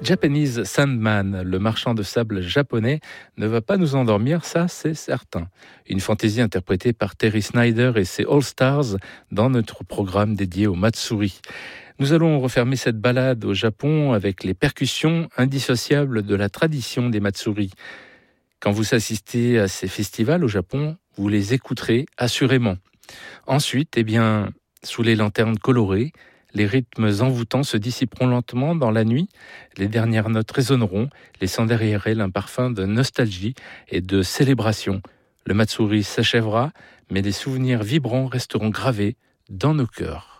Japanese Sandman, le marchand de sable japonais, ne va pas nous endormir, ça c'est certain. Une fantaisie interprétée par Terry Snyder et ses All Stars dans notre programme dédié au Matsuri. Nous allons refermer cette balade au Japon avec les percussions indissociables de la tradition des Matsuri. Quand vous assistez à ces festivals au Japon, vous les écouterez assurément. Ensuite, sous les lanternes colorées, les rythmes envoûtants se dissiperont lentement dans la nuit, les dernières notes résonneront, laissant derrière elles un parfum de nostalgie et de célébration. Le Matsuri s'achèvera, mais des souvenirs vibrants resteront gravés dans nos cœurs.